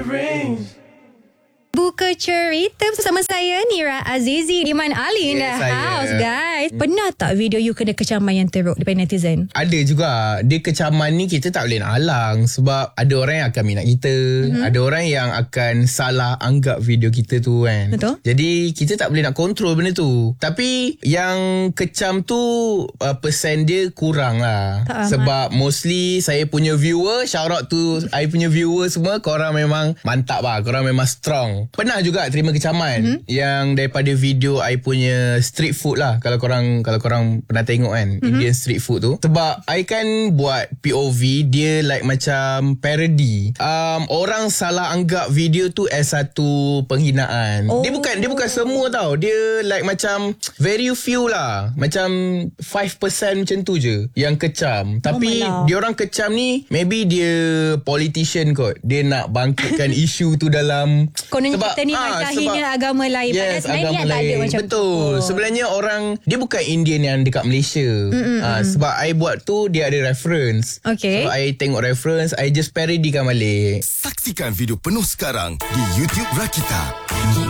Buka cerita bersama saya Nira Azizi, Iman Ali in the house, guys. Pernah tak video you kena kecaman yang teruk daripada netizen? Ada juga. Dia kecaman ni kita tak boleh nak halang. Sebab ada orang yang akan minat kita, ada orang yang akan salah anggap video kita tu kan. Betul. Jadi kita tak boleh nak kontrol benda tu. Tapi yang kecam tu persen dia kurang lah. Sebab mostly saya punya viewer, shout out to I punya viewer semua, korang memang mantap lah. Korang memang strong. Pernah juga terima kecaman yang daripada video I punya street food lah. Kalau korang pernah tengok kan, Indian street food tu. Sebab I kan buat POV, dia like macam parody. Orang salah anggap video tu as satu penghinaan. Dia bukan semua tau. Dia like macam very few lah. Macam 5% macam tu je yang kecam. Tapi dia orang kecam ni maybe dia politician kot. Dia nak bangkitkan isu tu dalam Sebab kita ni macam hina agama lain. Yes, agama lain. Tak ada macam betul. Sebenarnya orang, dia bukan Indian yang dekat Malaysia. Sebab I buat tu, dia ada reference. Okay. So I tengok reference, I just parodykan balik. Saksikan video penuh sekarang di YouTube Rakita.